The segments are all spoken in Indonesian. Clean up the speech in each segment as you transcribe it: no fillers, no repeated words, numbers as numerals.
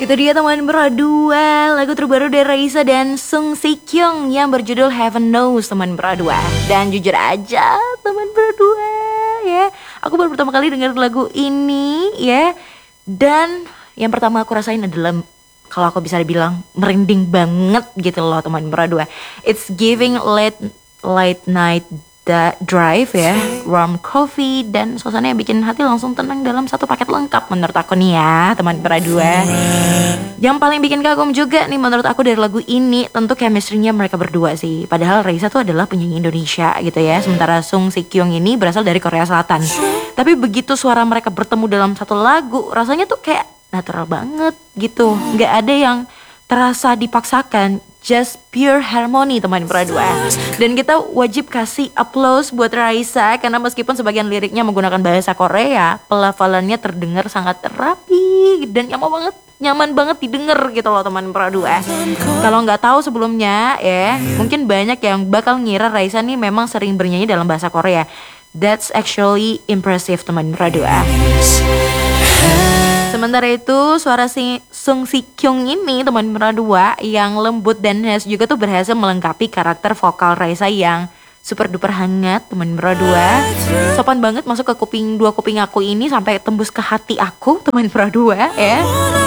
Itu dia teman berdua, lagu terbaru dari Raisa dan Sung Si Kyung yang berjudul Heaven Knows teman berdua. Dan jujur aja teman berdua ya, aku baru pertama kali dengar lagu ini ya. Dan yang pertama aku rasain adalah, kalau aku bisa dibilang, merinding banget gitu loh teman berdua. It's giving late night drive ya, warm coffee, dan suasananya bikin hati langsung tenang dalam satu paket lengkap menurut aku nih ya teman berdua. Yang paling bikin kagum juga nih menurut aku dari lagu ini tentu chemistry-nya mereka berdua sih. Padahal Raisa tuh adalah penyanyi Indonesia gitu ya, sementara Sung Si Kyung ini berasal dari Korea Selatan. Tapi begitu suara mereka bertemu dalam satu lagu, rasanya tuh kayak natural banget gitu, nggak ada yang terasa dipaksakan, just pure harmony teman berdua. Dan kita wajib kasih applause buat Raisa karena meskipun sebagian liriknya menggunakan bahasa Korea, pelafalannya terdengar sangat rapi dan nyaman banget didengar gitu loh teman berdua. Kalau nggak tahu sebelumnya ya, mungkin banyak yang bakal ngira Raisa nih memang sering bernyanyi dalam bahasa Korea. That's actually impressive teman berdua. Sementara itu suara Sung Si Kyung ini teman berdua yang lembut dan khas juga tuh berhasil melengkapi karakter vokal Raisa yang super duper hangat teman berdua. Sopan banget masuk ke dua kuping aku ini sampai tembus ke hati aku teman berdua ya.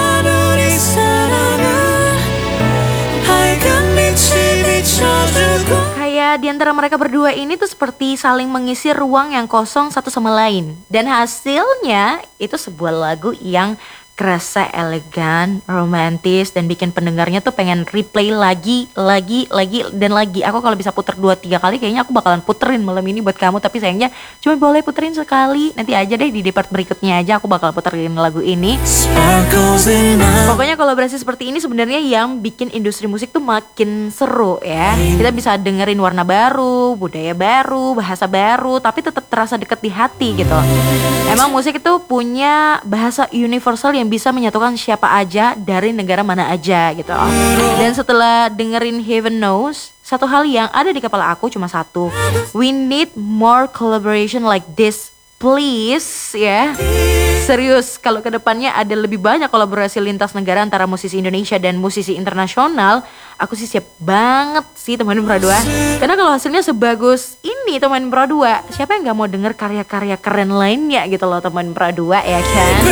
Kayak di antara mereka berdua ini tuh seperti saling mengisi ruang yang kosong satu sama lain. Dan hasilnya itu sebuah lagu yang kerasa elegan, romantis, dan bikin pendengarnya tuh pengen replay lagi dan lagi. Aku kalau bisa puter 2-3 kali kayaknya aku bakalan puterin malam ini buat kamu. Tapi sayangnya cuma boleh puterin sekali. Nanti aja deh di part berikutnya aja aku bakal puterin lagu ini. Pokoknya kolaborasi seperti ini sebenarnya yang bikin industri musik tuh makin seru ya. Kita bisa dengerin warna baru, budaya baru, bahasa baru, tapi tetap terasa deket di hati gitu. Emang musik itu punya bahasa universal yang bisa menyatukan siapa aja dari negara mana aja gitu. Dan setelah dengerin Heaven Knows, satu hal yang ada di kepala aku cuma satu. We need more collaboration like this, please ya. Serius, kalau kedepannya ada lebih banyak kolaborasi lintas negara antara musisi Indonesia dan musisi internasional, aku sih siap banget sih teman berdua. Karena kalau hasilnya sebagus ini teman berdua, siapa yang gak mau denger karya-karya keren lainnya gitu loh teman berdua ya kan.